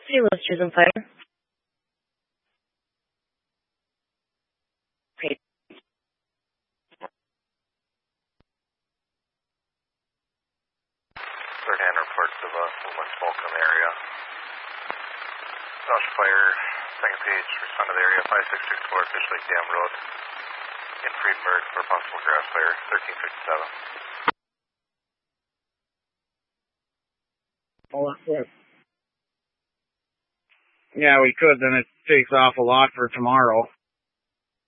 City Listers on fire. Okay. Third-hand reports of so much smoke in the area. Brush fire, second page, respond to the area, 5664 Fish Lake Dam Road. In Freeburg for possible grass fire, 1357. Hold on. Yeah, we could. Then it takes off a lot for tomorrow.